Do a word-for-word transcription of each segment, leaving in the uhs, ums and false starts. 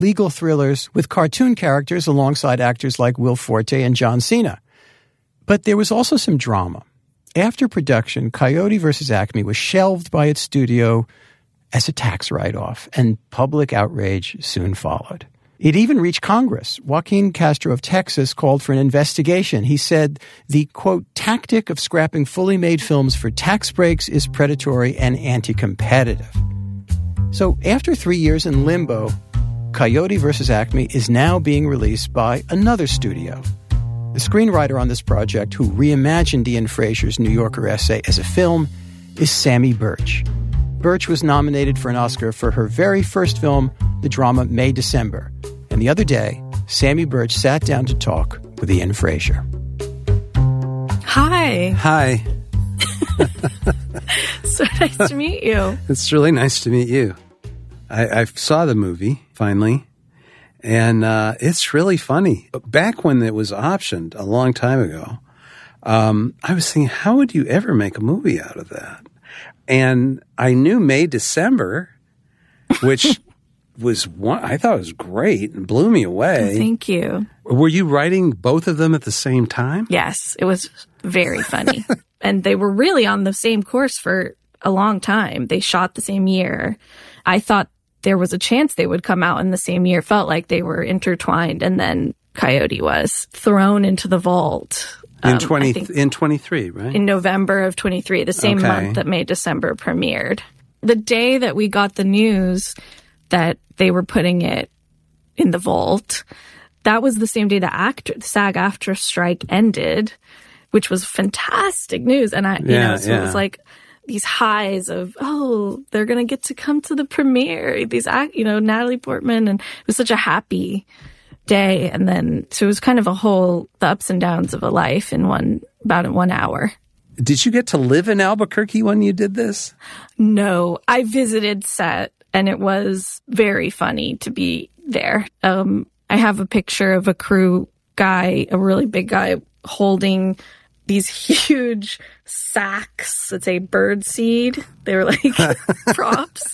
legal thrillers with cartoon characters alongside actors like Will Forte and John Cena. But there was also some drama. After production, Coyote versus Acme was shelved by its studio as a tax write-off, and public outrage soon followed. It even reached Congress. Joaquin Castro of Texas called for an investigation. He said the, quote, tactic of scrapping fully made films for tax breaks is predatory and anti-competitive. So after three years in limbo, Coyote versus Acme is now being released by another studio. The screenwriter on this project, who reimagined Ian Fraser's New Yorker essay as a film, is Sammy Birch. Birch was nominated for an Oscar for her very first film, the drama May December. And the other day, Sammy Birch sat down to talk with Ian Fraser. Hi. Hi. So nice to meet you. It's really nice to meet you. I, I saw the movie, finally, and uh, it's really funny. Back when it was optioned a long time ago, um, I was thinking, how would you ever make a movie out of that? And I knew May, December, which was one, I thought was great and blew me away. Oh, thank you. Were you writing both of them at the same time? Yes, it was very funny. And they were really on the same course for a long time. They shot the same year. I thought there was a chance they would come out in the same year. Felt like they were intertwined. And then Coyote was thrown into the vault. In um, twenty in twenty-three, right? In November of twenty-three, the same Okay. month that May December premiered. The day that we got the news that they were putting it in the vault, that was the same day the actor, the SAG-AFTRA strike ended, which was fantastic news. And I, you Yeah, know, so yeah. it was like these highs of, oh, they're going to get to come to the premiere. These, act, you know, Natalie Portman, and it was such a happy day. And then, so it was kind of a whole, the ups and downs of a life in one, about in one hour. Did you get to live in Albuquerque when you did this? No, I visited set, and it was very funny to be there. Um, I have a picture of a crew guy, a really big guy, holding these huge sacks that say bird seed. They were like props.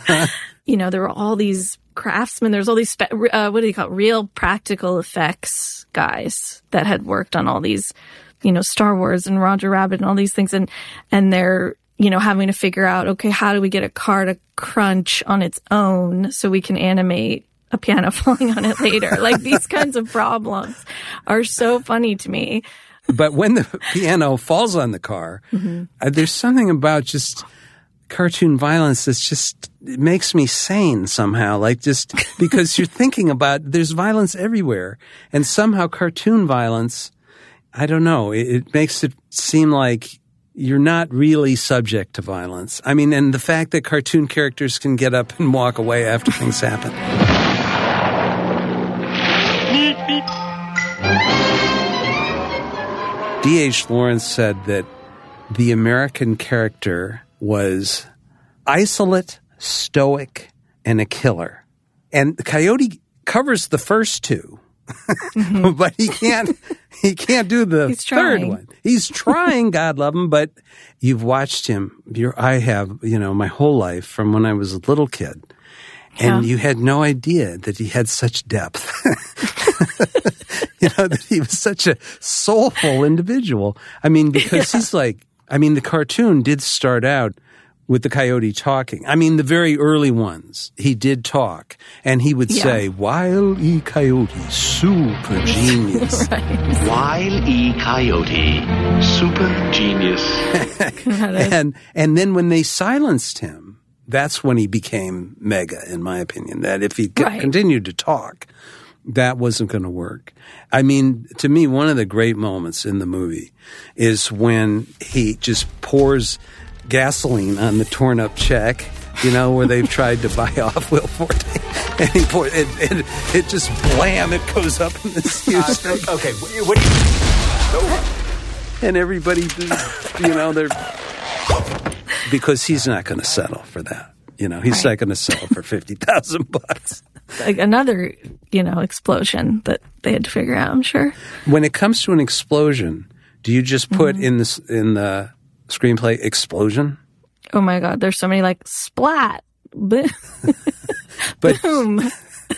You know, there were all these craftsmen. There's all these, spe- uh, what do you call it? Real practical effects guys that had worked on all these, you know, Star Wars and Roger Rabbit and all these things. And, and they're, you know, having to figure out, okay, how do we get a car to crunch on its own so we can animate a piano falling on it later? Like, these kinds of problems are so funny to me. But when the piano falls on the car, mm-hmm. uh, there's something about just cartoon violence that's just, it makes me sane somehow. Like, just because you're thinking about, there's violence everywhere. And somehow cartoon violence, I don't know, it, it makes it seem like you're not really subject to violence. I mean, and the fact that cartoon characters can get up and walk away after things happen. D H. Lawrence said that the American character was isolate, stoic, and a killer. And Coyote covers the first two, mm-hmm. but he can't he can't do the He's third trying. one. He's trying, God love him, but you've watched him. You're, I have, you know, my whole life from when I was a little kid. And Yeah. you had no idea that he had such depth. You know, that he was such a soulful individual. I mean, because Yeah. he's like, I mean, the cartoon did start out with the coyote talking. I mean, the very early ones, he did talk. And he would Yeah. say, Wile E. Coyote, super genius. Right. Wile E. Coyote, super genius. and and then when they silenced him, that's when he became mega, in my opinion. That if he c- Right. continued to talk, that wasn't going to work. I mean, to me, one of the great moments in the movie is when he just pours gasoline on the torn-up check, you know, where they've tried to buy off Will Forte. And he pour, it, it, it just blam, it goes up in this huge Uh, okay, what do you... and everybody, you know, they're... Because he's not going to settle for that. You know, he's Right. not going to settle for fifty thousand bucks. Like another, you know, explosion that they had to figure out, I'm sure. When it comes to an explosion, do you just put Mm-hmm. in this in the screenplay explosion? Oh my God, there's so many like splat. But Boom.